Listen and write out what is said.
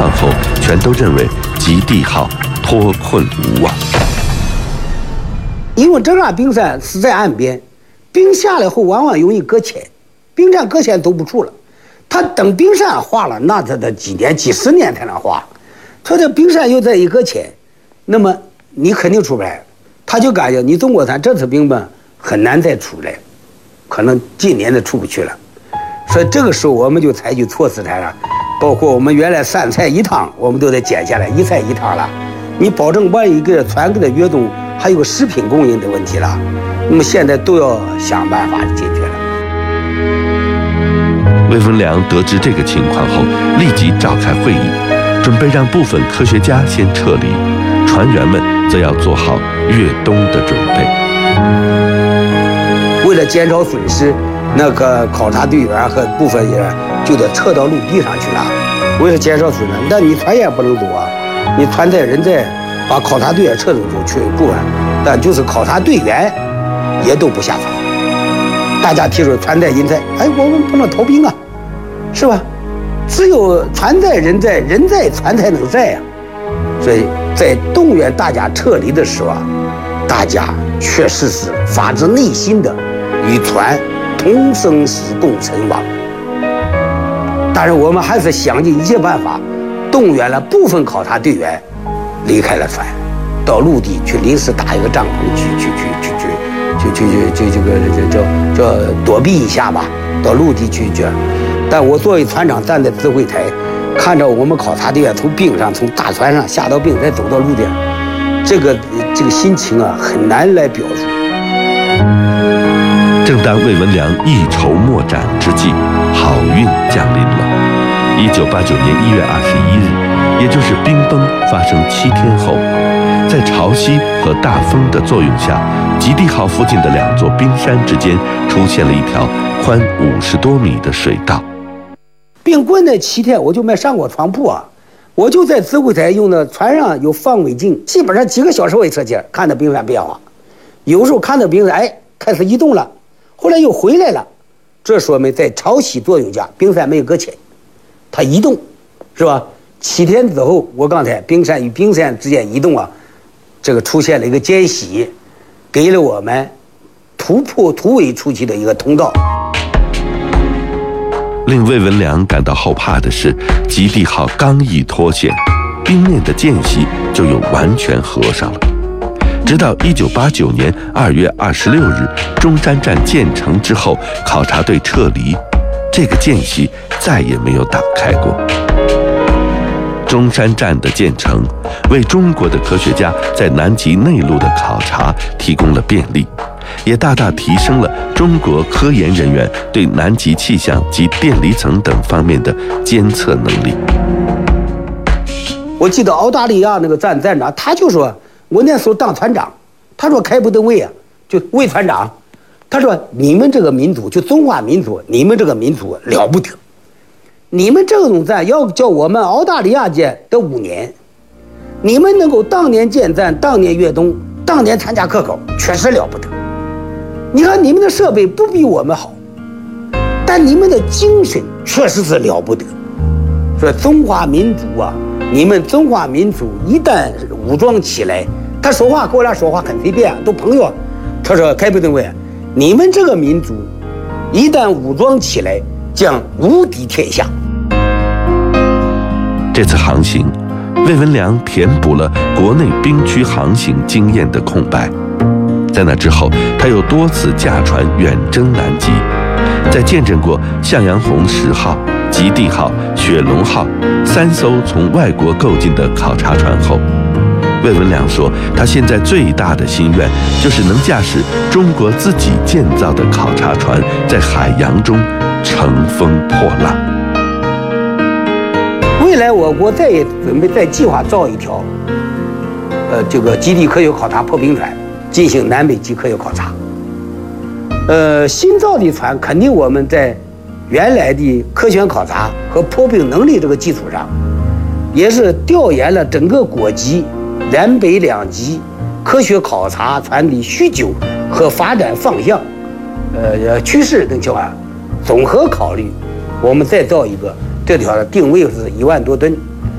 况后，全都认为极地号脱困无望。 因为这架冰山是在岸边，冰下来后往往容易搁浅，冰山搁浅走不出了。他等冰山化了，那他得几年、几十年才能化。他这冰山又在一搁浅，那么你肯定出不来。他就感觉你中国船这次冰吧很难再出来，可能今年都出不去了。所以这个时候我们就采取措施来了，包括我们原来3菜1汤，我们都得减下来1菜1汤了。你保证万一个船给它越冬，还有个食品供应的问题了，那么现在都要想办法解决了。 魏文良得知这个情况后，立即召开会议，准备让部分科学家先撤离，船员们则要做好越冬的准备。 为了减少损失，那个考察队员和部分人就得撤到陆地上去了。为了减少损失，但你船也不能走啊，你船在人在，把考察队员撤走就去住了，但就是考察队员也都不下船。大家提出船在人在，哎，我们不能逃兵啊，是吧？只有船在人在，人在船才能在呀。所以在动员大家撤离的时候啊，大家确实是发自内心的与船同生死共存亡。当然，我们还是想尽一切办法，动员了部分考察队员离开了船，到陆地去临时搭一个帐篷叫躲避一下吧，到陆地去。但我作为船长站在指挥台，看着我们考察队员从冰上从大船上下到冰再走到陆地，这个心情啊很难来表述。 正当魏文良一筹莫展之际，好运降临了。1989年1月21日，也就是冰崩发生7天后，在潮汐和大风的作用下，极地号附近的2座冰山之间出现了一条宽50多米的水道。 冰棍那7天我就没上过床铺啊，我就在指挥台用的船上有放尾镜，基本上几个小时为测节看到冰山变化，有时候看到冰山开始移动了，后来又回来了，这说明在潮汐作用下冰山没有搁浅，它移动，是吧？7天之后，我刚才冰山与冰山之间移动啊，这个出现了一个间隙，给了我们突破突围出去的一个通道。 令魏文良感到后怕的是，极地号刚一脱险，冰面的间隙就又完全合上了。直到1989年2月26日中山站建成之后，考察队撤离，这个间隙再也没有打开过。中山站的建成，为中国的科学家在南极内陆的考察提供了便利，也大大提升了中国科研人员对南极气象及电离层等方面的监测能力。 我记得澳大利亚那个站长，他就说，我那时候当船长，他说开普敦卫啊，就卫船长，他说你们这个民族，就中华民族，你们这个民族了不得。你们这种站要叫我们澳大利亚建得5年，你们能够当年建站，当年越冬，当年参加科考，确实了不得。你看你们的设备不比我们好，但你们的精神确实是了不得。说中华民族啊，你们中华民族一旦武装起来，他说话跟我俩说话很随便，都朋友。他说开普敦卫，你们这个民族一旦武装起来，将无敌天下。 这次航行，魏文良填补了国内冰区航行经验的空白。在那之后，他又多次驾船远征南极，在见证过向阳红10号、极地号、雪龙号3艘从外国购进的考察船后，魏文良说，他现在最大的心愿就是能驾驶中国自己建造的考察船，在海洋中乘风破浪。 未来我国准备再计划造一条，这个极地科学考察破冰船，进行南北极科学考察。新造的船肯定我们在原来的科学考察和破冰能力这个基础上，也是调研了整个国际南北2极科学考察船的需求和发展方向，趋势等情况，综合考虑，我们再造一个，这条的定位是1万多吨。